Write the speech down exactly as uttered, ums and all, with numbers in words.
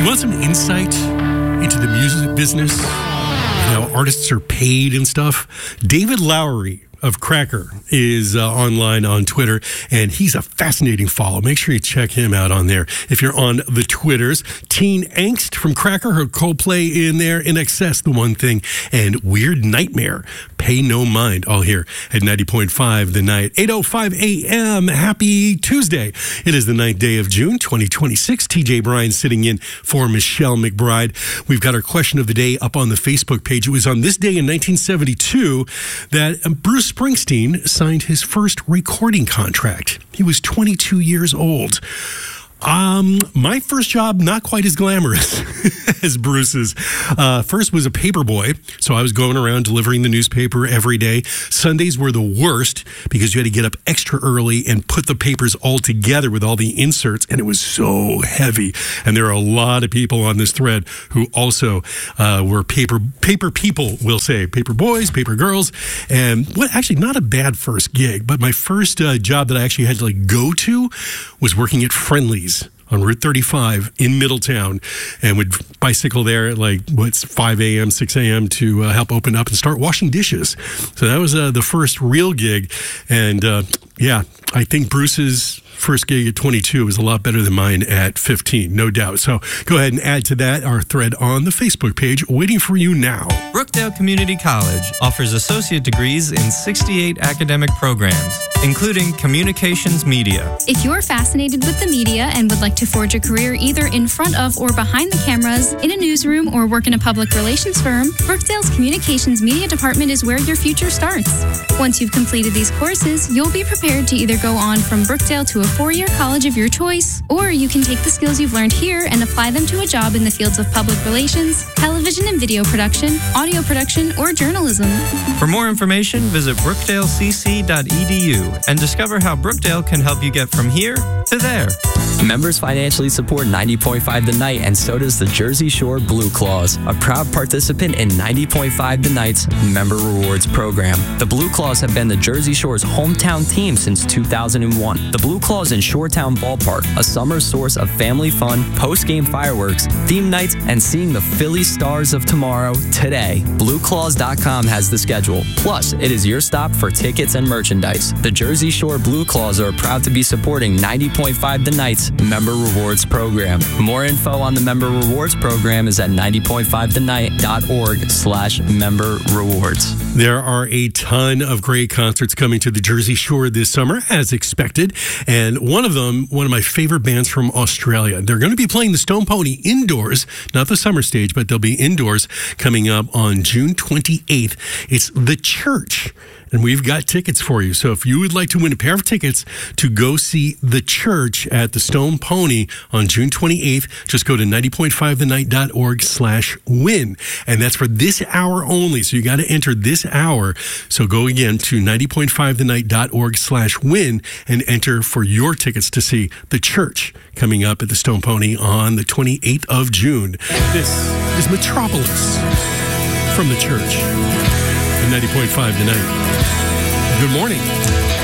You want some insight into the music business and how artists are paid and stuff? David Lowery of Cracker is uh, online on Twitter, and he's a fascinating follow. Make sure you check him out on there if you're on the Twitters. Teen Angst from Cracker, her Coldplay in there, In Excess, The One Thing, and Weird Nightmare, Pay No Mind, all here at ninety point five The Night. eight oh five a.m. Happy Tuesday. It is the ninth day of June, twenty twenty-six. T J Bryan sitting in for Michelle McBride. We've got our question of the day up on the Facebook page. It was on this day in nineteen seventy-two that Bruce Springsteen signed his first recording contract. He was twenty-two years old. Um, my first job, not quite as glamorous as Bruce's. Uh, first was a paper boy. So I was going around delivering the newspaper every day. Sundays were the worst because you had to get up extra early and put the papers all together with all the inserts. And it was so heavy. And there are a lot of people on this thread who also, uh, were paper, paper people, we'll say, paper boys, paper girls. And what actually not a bad first gig, but my first uh, job that I actually had to like go to was working at Friendly's on Route thirty-five in Middletown, and would bicycle there at like, what's five a.m., six a.m. to uh, help open up and start washing dishes. So that was uh, the first real gig. And uh, yeah, I think Bruce's first gig at twenty-two was a lot better than mine at fifteen, no doubt. So go ahead and add to that our thread on the Facebook page, waiting for you now. Brookdale Community College offers associate degrees in sixty-eight academic programs, including communications media. If you're fascinated with the media and would like to forge a career either in front of or behind the cameras, in a newsroom, or work in a public relations firm, Brookdale's Communications Media Department is where your future starts. Once you've completed these courses, you'll be prepared to either go on from Brookdale to a four-year college of your choice, or you can take the skills you've learned here and apply them to a job in the fields of public relations, television and video production, audio production, or journalism. For more information, visit brookdale c c dot e d u and discover how Brookdale can help you get from here to there. Members financially support ninety point five The Night, and so does the Jersey Shore Blue Claws, a proud participant in ninety point five The Night's Member Rewards program. The Blue Claws have been the Jersey Shore's hometown team since two thousand one. The Blue Claws in Shoretown Ballpark, a summer source of family fun, post-game fireworks, theme nights, and seeing the Philly Stars of tomorrow today. blue claws dot com has the schedule. Plus, it is your stop for tickets and merchandise. The Jersey Shore Blue Claws are proud to be supporting ninety point five The Night's Member Rewards program. More info on the Member Rewards program is at ninety point five the night dot org slash member rewards. There are a ton of great concerts coming to the Jersey Shore this summer, as expected. And one of them, one of my favorite bands from Australia. They're going to be playing the Stone Pony indoors, not the summer stage, but they'll be indoors coming up on June twenty-eighth. It's The Church. And we've got tickets for you. So if you would like to win a pair of tickets to go see The Church at the Stone Pony on June twenty-eighth, just go to ninety point five the night dot org slash win. And that's for this hour only. So you got to enter this hour. So go again to ninety point five the night dot org slash win and enter for your tickets to see The Church coming up at the Stone Pony on the twenty-eighth of June. This is Metropolis from The Church. ninety point five The Night. Good morning.